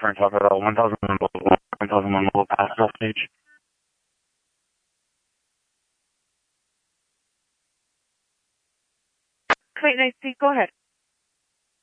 Frank Taco Bell, 1001 Little Pascal stage. Clayton, I see. Go ahead.